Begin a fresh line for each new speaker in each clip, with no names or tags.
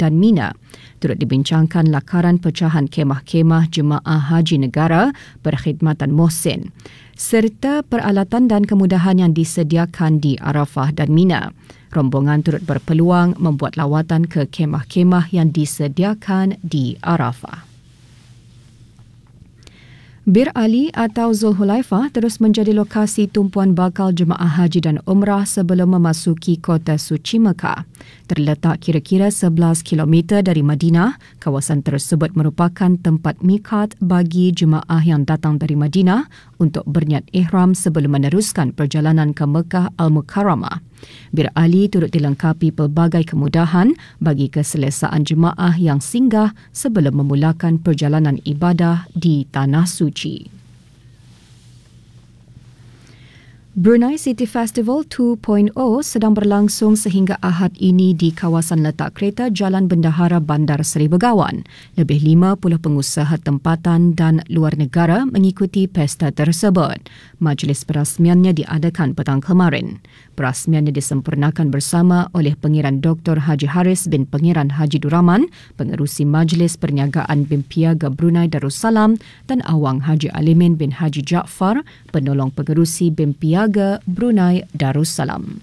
dan Mina. Turut dibincangkan lakaran pecahan kemah-kemah jemaah haji negara Perkhidmatan Mohsin serta peralatan dan kemudahan yang disediakan di Arafah dan Mina. Rombongan turut berpeluang membuat lawatan ke kemah-kemah yang disediakan di Arafah. Bir Ali atau Zulhulaifah terus menjadi lokasi tumpuan bakal jemaah haji dan umrah sebelum memasuki kota suci Mekah. Terletak kira-kira 11 km dari Madinah, kawasan tersebut merupakan tempat miqat bagi jemaah yang datang dari Madinah untuk berniat ihram sebelum meneruskan perjalanan ke Mekah Al-Mukarramah. Bir Ali turut dilengkapi pelbagai kemudahan bagi keselesaan jemaah yang singgah sebelum memulakan perjalanan ibadah di Tanah Suci. Brunei City Festival 2.0 sedang berlangsung sehingga Ahad ini di kawasan letak kereta Jalan Bendahara Bandar Seri Begawan. Lebih 50 pengusaha tempatan dan luar negara mengikuti pesta tersebut. Majlis perasmiannya diadakan petang kemarin. Perasmiannya disempurnakan bersama oleh Pengiran Dr. Haji Haris bin Pengiran Haji Duraman, Pengerusi Majlis Perniagaan BIM Piaga Brunei Darussalam dan Awang Haji Alimin bin Haji Jaafar, Penolong Pengerusi BIM Piaga Brunei Darussalam.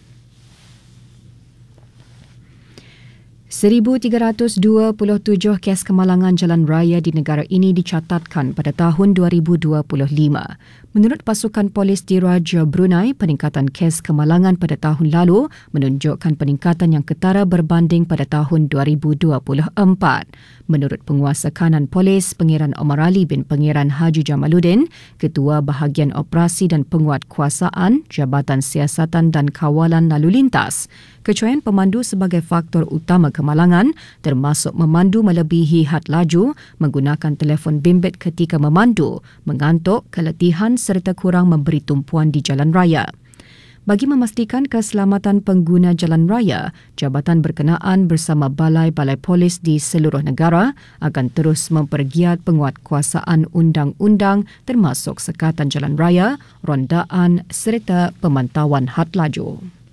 1,327 kes kemalangan jalan raya di negara ini dicatatkan pada tahun 2025. Menurut pasukan polis Diraja Brunei, peningkatan kes kemalangan pada tahun lalu menunjukkan peningkatan yang ketara berbanding pada tahun 2024. Menurut penguasa kanan polis, Pengiran Omar Ali bin Pengiran Haji Jamaluddin, Ketua Bahagian Operasi dan Penguatkuasaan Jabatan Siasatan dan Kawalan Lalu Lintas, kecuaian pemandu sebagai faktor utama kemalangan termasuk memandu melebihi had laju, menggunakan telefon bimbit ketika memandu, mengantuk, keletihan serta kurang memberi tumpuan di jalan raya. Bagi memastikan keselamatan pengguna jalan raya, jabatan berkenaan bersama balai-balai polis di seluruh negara akan terus mempergiat penguatkuasaan undang-undang termasuk sekatan jalan raya, rondaan serta pemantauan had laju.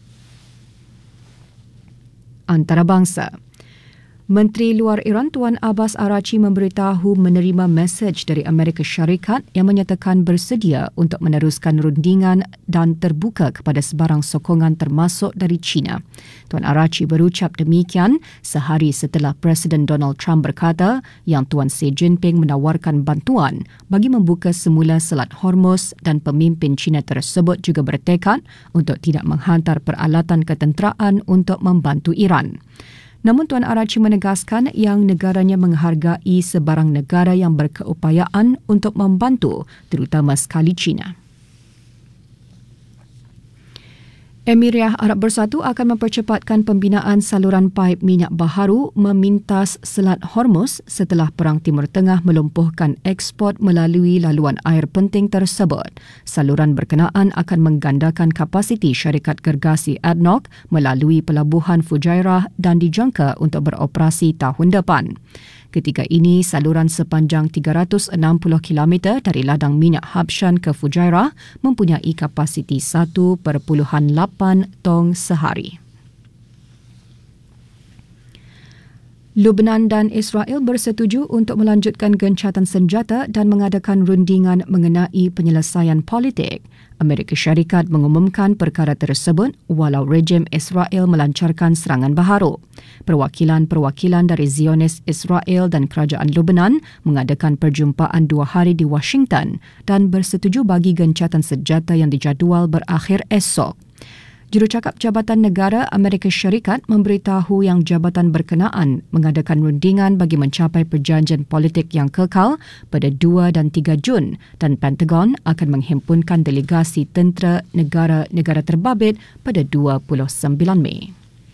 Antarabangsa. Menteri Luar Iran Tuan Abbas Araghchi memberitahu menerima mesej dari Amerika Syarikat yang menyatakan bersedia untuk meneruskan rundingan dan terbuka kepada sebarang sokongan termasuk dari China. Tuan Araghchi berucap demikian sehari setelah Presiden Donald Trump berkata yang Tuan Xi Jinping menawarkan bantuan bagi membuka semula Selat Hormuz dan pemimpin China tersebut juga bertekad untuk tidak menghantar peralatan ketenteraan untuk membantu Iran. Namun Tuan Araghchi menegaskan yang negaranya menghargai sebarang negara yang berkeupayaan untuk membantu, terutama sekali China. Emiria Arab Bersatu akan mempercepatkan pembinaan saluran paip minyak baharu memintas Selat Hormuz setelah Perang Timur Tengah melumpuhkan ekspor melalui laluan air penting tersebut. Saluran berkenaan akan menggandakan kapasiti syarikat gergasi ADNOC melalui pelabuhan Fujairah dan dijangka untuk beroperasi tahun depan. Ketika ini, saluran sepanjang 360 km dari ladang minyak Habshan ke Fujairah mempunyai kapasiti 1.8 tong sehari. Lebanon dan Israel bersetuju untuk melanjutkan gencatan senjata dan mengadakan rundingan mengenai penyelesaian politik. Amerika Syarikat mengumumkan perkara tersebut walau rejim Israel melancarkan serangan baharu. Perwakilan-perwakilan dari Zionis Israel dan Kerajaan Lebanon mengadakan perjumpaan 2 hari di Washington dan bersetuju bagi gencatan senjata yang dijadual berakhir esok. Jurucakap Jabatan Negara Amerika Syarikat memberitahu yang jabatan berkenaan mengadakan rundingan bagi mencapai perjanjian politik yang kekal pada 2 dan 3 Jun dan Pentagon akan menghimpunkan delegasi tentera negara-negara terbabit pada 29 Mei.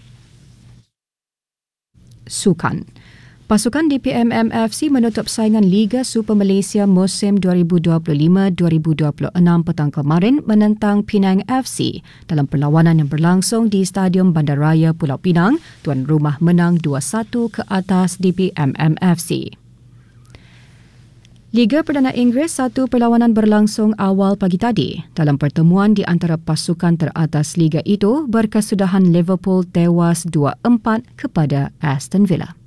Sukan. Pasukan DPMM-FC menutup saingan Liga Super Malaysia musim 2025-2026 petang kemarin menentang Penang FC dalam perlawanan yang berlangsung di Stadium Bandaraya Pulau Pinang, tuan rumah menang 2-1 ke atas DPMM-FC. Liga Perdana Inggeris, satu perlawanan berlangsung awal pagi tadi. Dalam pertemuan di antara pasukan teratas Liga itu, berkesudahan Liverpool tewas 2-4 kepada Aston Villa.